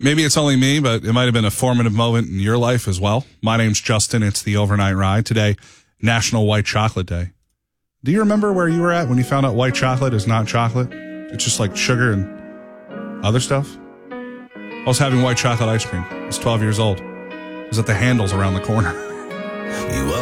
Maybe it's only me, but it might have been a formative moment in your life as well. My name's Justin. It's the Overnight Ride. Today, National White Chocolate Day. Do you remember where you were at when you found out white chocolate is not chocolate? It's just like sugar and other stuff. I was having white chocolate ice cream. I was 12 years old. I was at the Handles around the corner. You